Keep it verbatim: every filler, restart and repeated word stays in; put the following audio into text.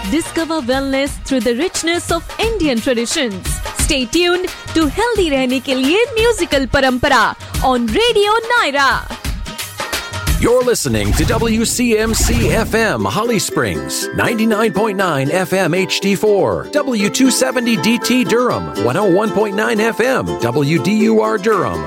Discover wellness through the richness of Indian traditions. Stay tuned to Healthy रहने के लिए Musical Parampara on Radio Naira. You're listening to W C M C F M Holly Springs, ninety-nine point nine F M H D four, W two seventy D T Durham, one oh one point nine F M W D U R Durham,